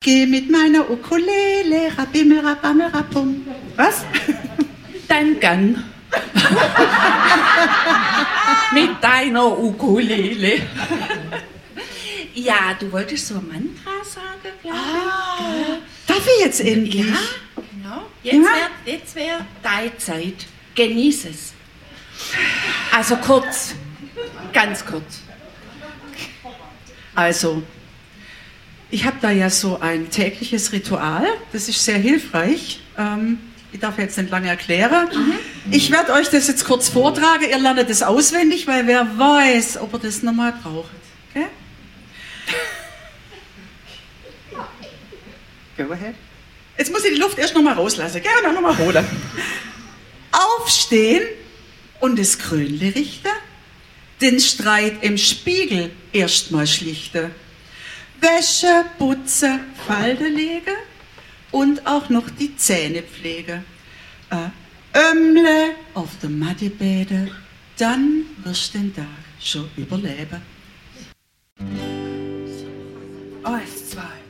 geh mit meiner Ukulele, rabimmel, rabammel, rabum. Was? Dein Gang. Mit deiner Ukulele. Ja, du wolltest so ein Mantra sagen, glaube ich. Darf ich jetzt endlich? Ja, genau. Jetzt wär deine Zeit. Genieß es. Also kurz, ganz kurz. Also, ich habe da ja so ein tägliches Ritual, das ist sehr hilfreich. Ich darf jetzt nicht lange erklären. Ich werde euch das jetzt kurz vortragen, ihr lernt das auswendig, weil wer weiß, ob ihr das nochmal braucht. Okay? Go ahead. Jetzt muss ich die Luft erst nochmal rauslassen, gell? Und dann nochmal holen. Aufstehen und das Krönle richten, den Streit im Spiegel erstmal schlichten, Wäsche, putzen, Falten legen und auch noch die Zähne pflegen. Ömle auf der Matte bäden, dann wirst du den Tag schon überleben. 1, 2.